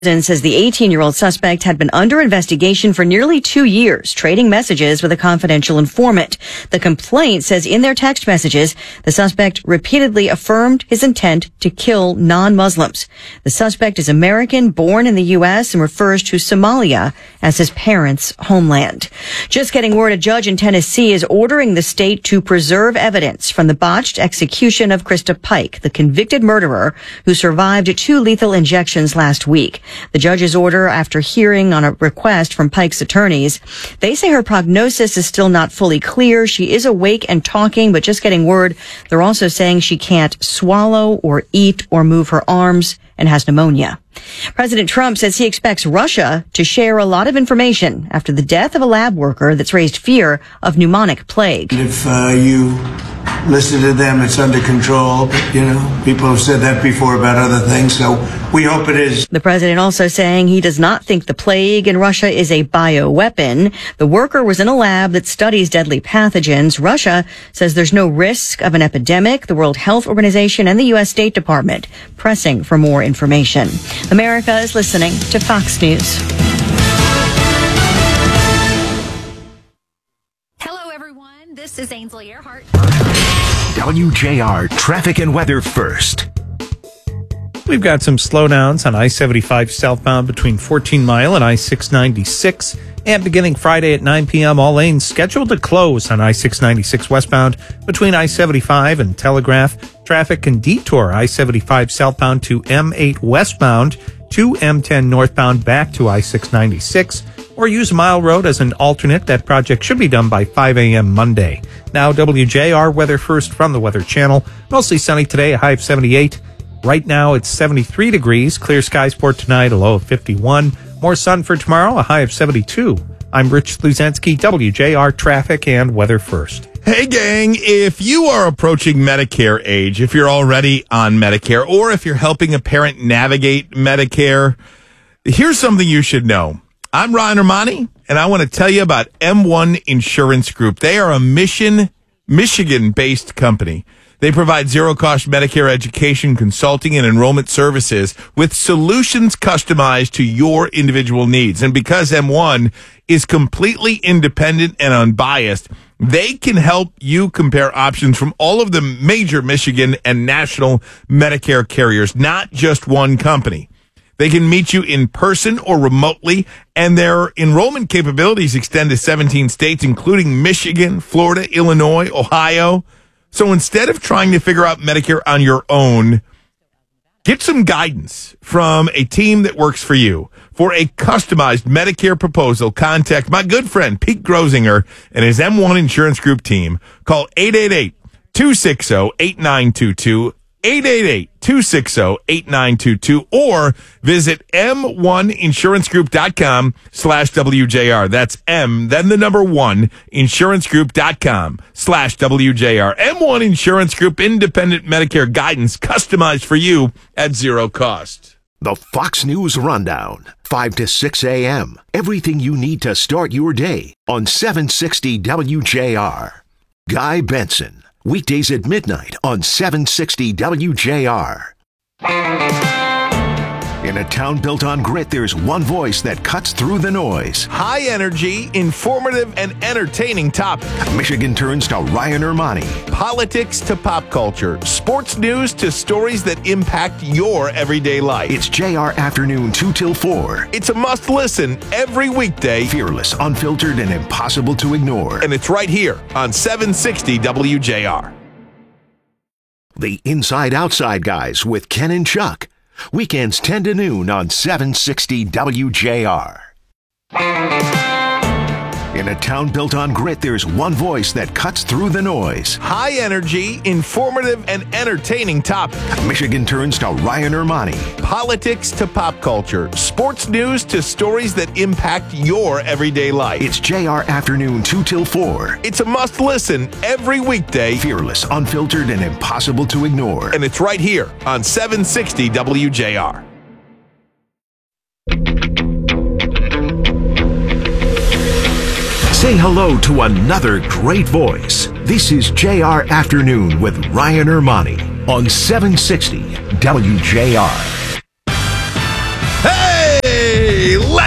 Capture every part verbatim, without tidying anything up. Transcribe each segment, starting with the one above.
Says the eighteen-year-old suspect had been under investigation for nearly two years, trading messages with a confidential informant. The complaint says in their text messages, the suspect repeatedly affirmed his intent to kill non-Muslims. The suspect is American, born in the U S, and refers to Somalia as his parents' homeland. Just getting word, a judge in Tennessee is ordering the state to preserve evidence from the botched execution of Krista Pike, the convicted murderer who survived two lethal injections last week. The judge's order after hearing on a request from Pike's attorneys. They say her prognosis is still not fully clear. She is awake and talking, but just getting word, they're also saying she can't swallow or eat or move her arms and has pneumonia. President Trump says he expects Russia to share a lot of information after the death of a lab worker that's raised fear of pneumonic plague. If uh, you listen to them, it's under control. But, you know, people have said that before about other things, so we hope it is. The president also saying he does not think the plague in Russia is a bioweapon. The worker was in a lab that studies deadly pathogens. Russia says there's no risk of an epidemic. The World Health Organization and the U S State Department pressing for more information. America is listening to Fox News. Hello, everyone. This is Ainsley Earhart. W J R Traffic and Weather First. We've got some slowdowns on I seventy-five southbound between fourteen mile and I six ninety-six. And beginning Friday at nine p.m., all lanes scheduled to close on I six ninety-six westbound between I seventy-five and Telegraph. Traffic can detour I seventy-five southbound to M eight westbound to M ten northbound back to I six ninety-six. Or use Mile Road as an alternate. That project should be done by five a.m. Monday. Now, W J R Weather First from the Weather Channel. Mostly sunny today, a high of seventy-eight. Right now, it's seventy-three degrees. Clear skies for tonight, a low of fifty-one. More sun for tomorrow, a high of seventy-two. I'm Rich Luzinski, W J R Traffic and Weather First. Hey, gang, if you are approaching Medicare age, if you're already on Medicare, or if you're helping a parent navigate Medicare, here's something you should know. I'm Ryan Armani, and I want to tell you about M one Insurance Group. They are a Mission, Michigan-based company. They provide zero-cost Medicare education, consulting, and enrollment services with solutions customized to your individual needs. And because M one is completely independent and unbiased, they can help you compare options from all of the major Michigan and national Medicare carriers, not just one company. They can meet you in person or remotely, and their enrollment capabilities extend to seventeen states, including Michigan, Florida, Illinois, Ohio. So instead of trying to figure out Medicare on your own, get some guidance from a team that works for you. For a customized Medicare proposal, contact my good friend Pete Grosinger and his M one Insurance Group team. Call eight eight eight, two six zero, eight nine two two, eight eight eight, two six zero, eight nine two two, or visit m one insurance group dot com slash W J R. That's M, then the number one, insurance group dot com slash W J R. M one Insurance Group, independent Medicare guidance customized for you at zero cost. The Fox News Rundown, five to six a.m. Everything you need to start your day on seven sixty W J R. Guy Benson, weekdays at midnight on seven sixty W J R. In a town built on grit, there's one voice that cuts through the noise. High energy, informative, and entertaining topic. Michigan turns to Ryan Armani. Politics to pop culture. Sports news to stories that impact your everyday life. It's J R Afternoon two till four. It's a must listen every weekday. Fearless, unfiltered, and impossible to ignore. And it's right here on seven sixty W J R. The Inside Outside Guys with Ken and Chuck. Weekends ten to noon on seven sixty W J R. In a town built on grit, there's one voice that cuts through the noise. High energy, informative, and entertaining topic. Michigan turns to Ryan Armani. Politics to pop culture. Sports news to stories that impact your everyday life. It's J R Afternoon two till four. It's a must listen every weekday. Fearless, unfiltered, and impossible to ignore. And it's right here on seven sixty W J R. Say hello to another great voice. This is J R Afternoon with Ryan Armani on seven sixty W J R.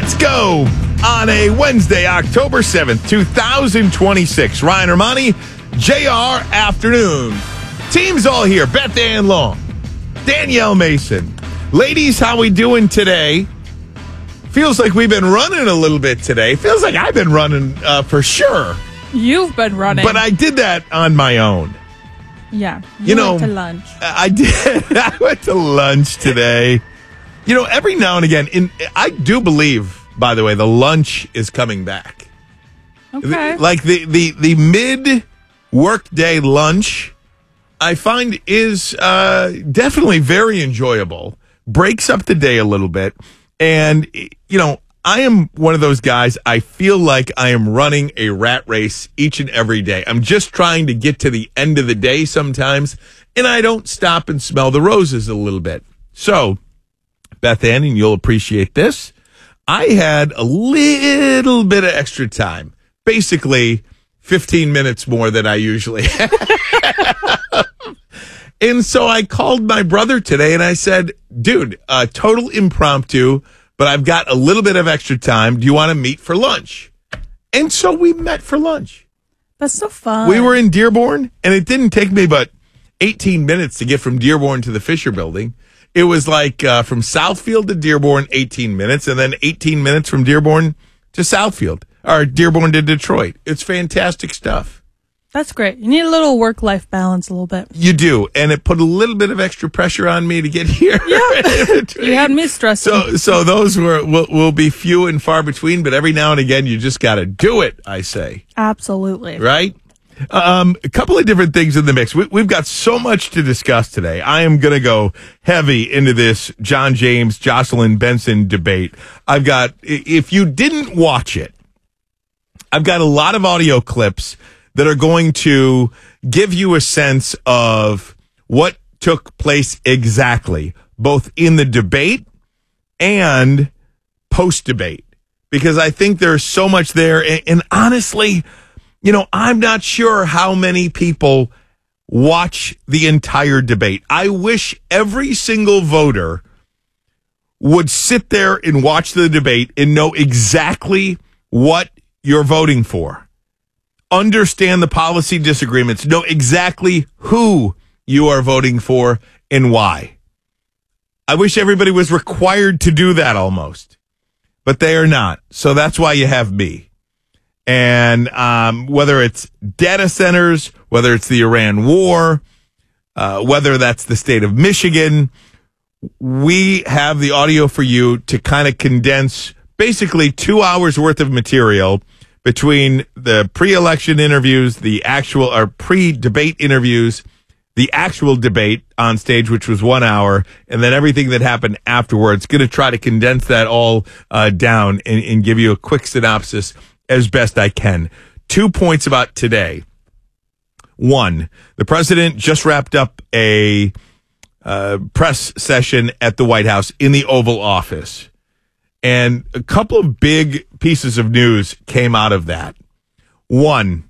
Let's go on a Wednesday, October seventh, twenty twenty-six. Ryan Armani, J R Afternoon. Team's all here. Beth Ann Long, Danielle Mason. Ladies, how we doing today? Feels like we've been running a little bit today. Feels like I've been running uh, for sure. You've been running. But I did that on my own. Yeah. You, You know, went to lunch. I did. I went to lunch today. You know, every now and again, in, I do believe, by the way, the lunch is coming back. Okay. Like the, the, the mid workday lunch, I find is uh, definitely very enjoyable. Breaks up the day a little bit. And, you know, I am one of those guys, I feel like I am running a rat race each and every day. I'm just trying to get to the end of the day sometimes, and I don't stop and smell the roses a little bit. So, Beth Ann, and you'll appreciate this, I had a little bit of extra time. Basically, fifteen minutes more than I usually have. And so I called my brother today and I said, dude, uh, total impromptu, but I've got a little bit of extra time. Do you want to meet for lunch? And so we met for lunch. That's so fun. We were in Dearborn, and it didn't take me but eighteen minutes to get from Dearborn to the Fisher Building. It was like uh, from Southfield to Dearborn, eighteen minutes, and then eighteen minutes from Dearborn to Southfield, or Dearborn to Detroit. It's fantastic stuff. That's great. You need a little work-life balance a little bit. You do, and it put a little bit of extra pressure on me to get here. Yeah, you had me stressing. So, so those were will, will be few and far between, but every now and again, you just got to do it, I say. Absolutely. Right? Um, a couple of different things in the mix. We, we've got so much to discuss today. I am going to go heavy into this John James, Jocelyn Benson debate. I've got, if you didn't watch it, I've got a lot of audio clips that are going to give you a sense of what took place exactly, both in the debate and post-debate. Because I think there's so much there. And, and honestly, you know, I'm not sure how many people watch the entire debate. I wish every single voter would sit there and watch the debate and know exactly what you're voting for. Understand the policy disagreements, know exactly who you are voting for and why. I wish everybody was required to do that almost, but they are not. So that's why you have me. And um, whether it's data centers, whether it's the Iran war, uh, whether that's the state of Michigan, we have the audio for you to kind of condense basically two hours worth of material between the pre-election interviews, the actual or pre-debate interviews, the actual debate on stage, which was one hour, and then everything that happened afterwards. Going to try to condense that all uh, down and, and give you a quick synopsis as best I can. Two points about today. One, the president just wrapped up a uh, press session at the White House in the Oval Office. And a couple of big pieces of news came out of that. One,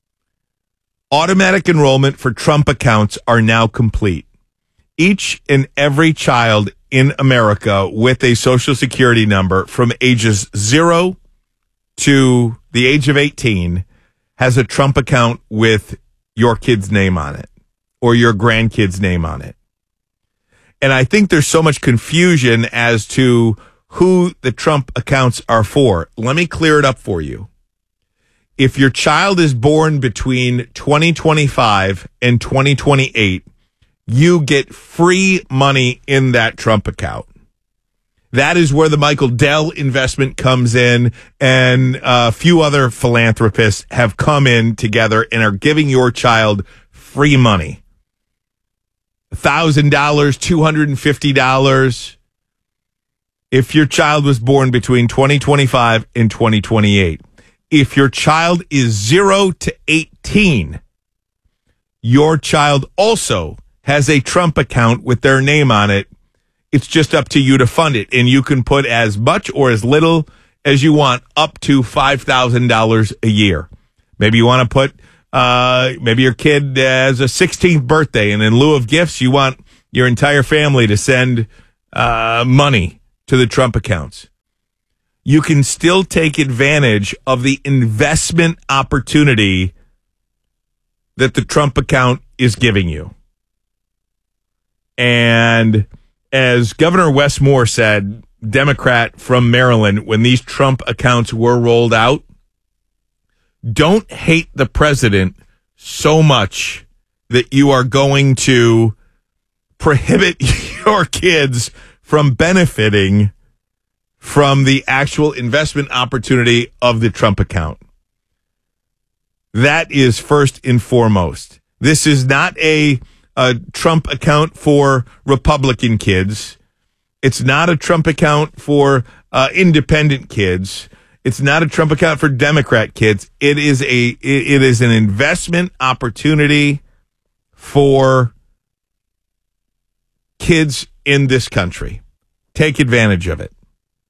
automatic enrollment for Trump accounts are now complete. Each and every child in America with a Social Security number from ages zero to the age of eighteen has a Trump account with your kid's name on it or your grandkid's name on it. And I think there's so much confusion as to who the Trump accounts are for. Let me clear it up for you. If your child is born between twenty twenty-five and twenty twenty-eight, you get free money in that Trump account. That is where the Michael Dell investment comes in, and a few other philanthropists have come in together and are giving your child free money. one thousand dollars, two hundred fifty dollars. If your child was born between twenty twenty-five and twenty twenty-eight. If your child is zero to eighteen, your child also has a Trump account with their name on it. It's just up to you to fund it. And you can put as much or as little as you want, up to five thousand dollars a year. Maybe you want to put, uh, maybe your kid has a sixteenth birthday, and in lieu of gifts, you want your entire family to send uh, money to the Trump accounts. you can still take advantage of the investment opportunity that the Trump account is giving you. And as Governor Wes Moore said, Democrat from Maryland, when these Trump accounts were rolled out, don't hate the president so much that you are going to prohibit your kids from benefiting from the actual investment opportunity of the Trump account. That is first and foremost. This is not a, a Trump account for Republican kids. It's not a Trump account for uh, independent kids. It's not a Trump account for Democrat kids. It is a it, it is an investment opportunity for kids in this country. Take advantage of it.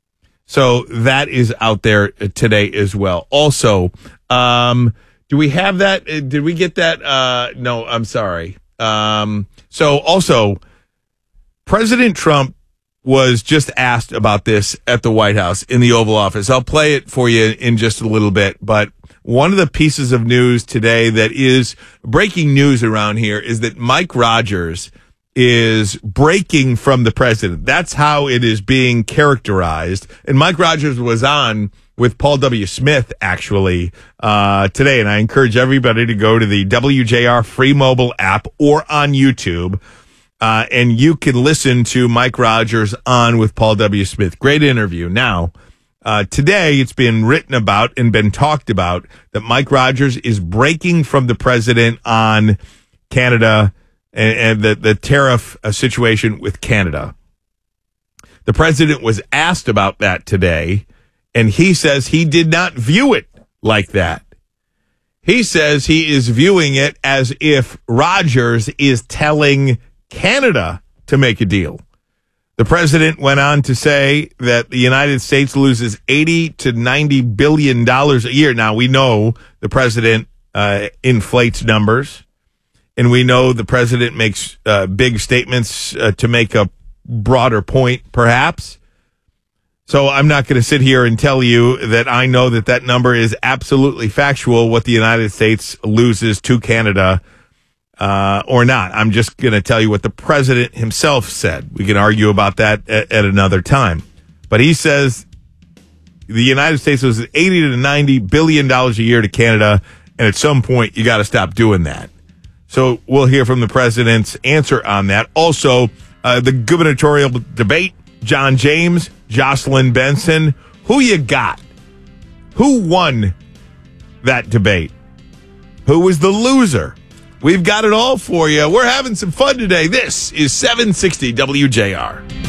So that is out there today as well. Also, um, do we have that? Did we get that? Uh, no, I'm sorry. Um, so also, President Trump was just asked about this at the White House in the Oval Office. I'll play it for you in just a little bit. But one of the pieces of news today that is breaking news around here is that Mike Rogers is breaking from the president. That's how it is being characterized. And Mike Rogers was on with Paul W. Smith, actually, uh, today. And I encourage everybody to go to the W J R free mobile app or on YouTube. Uh, and you can listen to Mike Rogers on with Paul W. Smith. Great interview. Now, uh, today it's been written about and been talked about that Mike Rogers is breaking from the president on Canada and, and the, the tariff uh, situation with Canada. The president was asked about that today, and he says he did not view it like that. He says he is viewing it as if Rogers is telling Canada to make a deal. The president went on to say that the United States loses eighty to ninety billion dollars a year. Now, we know the president uh, inflates numbers, and we know the president makes uh, big statements uh, to make a broader point, perhaps. So I'm not going to sit here and tell you that I know that that number is absolutely factual, what the United States loses to Canada Uh, or not. I'm just going to tell you what the president himself said. We can argue about that at, at another time. But he says the United States was eighty to ninety billion dollars a year to Canada, and at some point you got to stop doing that. So we'll hear from the president's answer on that. Also, uh, the gubernatorial debate, John James, Jocelyn Benson. Who you got? Who won that debate? Who was the loser? We've got it all for you. We're having some fun today. This is seven sixty W J R.